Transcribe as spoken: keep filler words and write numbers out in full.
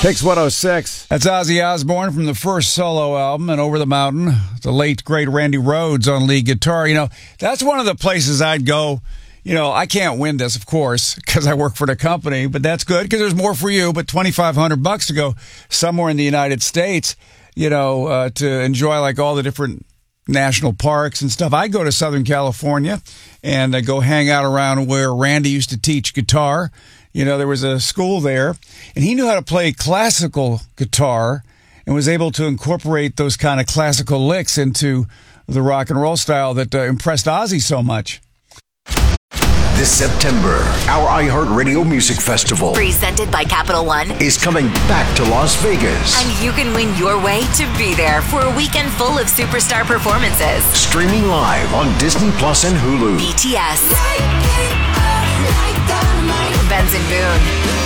Takes one oh six. That's Ozzy Osbourne from the first solo album, and Over the Mountain, the late, great Randy Rhoads on lead guitar. You know, that's one of the places I'd go. You know, I can't win this, of course, because I work for the company, but that's good because there's more for you. But twenty-five hundred bucks to go somewhere in the United States, you know, uh, to enjoy like all the different national parks and stuff. I go to Southern California and uh, go hang out around where Randy used to teach guitar. You know, there was a school there, and he knew how to play classical guitar and was able to incorporate those kind of classical licks into the rock and roll style that uh, impressed Ozzy so much. This September, our iHeartRadio Music Festival, presented by Capital One, is coming back to Las Vegas. And you can win your way to be there for a weekend full of superstar performances. Streaming live on Disney Plus and Hulu. B T S, Benson Boone,